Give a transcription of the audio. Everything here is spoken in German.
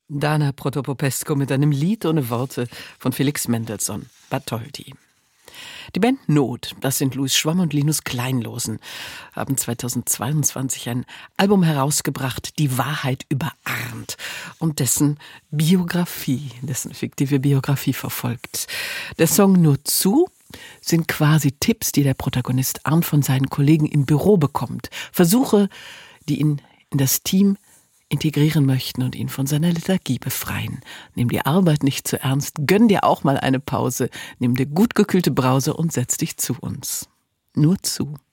Dana Protopopescu mit einem Lied ohne Worte von Felix Mendelssohn, Bartholdy. Die Band Not, das sind Louis Schwamm und Linus Kleinlosen, haben 2022 ein Album herausgebracht, Die Wahrheit über Arndt, und dessen fiktive Biografie verfolgt. Der Song Nur zu sind quasi Tipps, die der Protagonist Arndt von seinen Kollegen im Büro bekommt. Versuche, die ihn in das Team integrieren möchten und ihn von seiner Lethargie befreien. Nimm die Arbeit nicht zu ernst, gönn dir auch mal eine Pause, nimm dir gut gekühlte Brause und setz dich zu uns. Nur zu.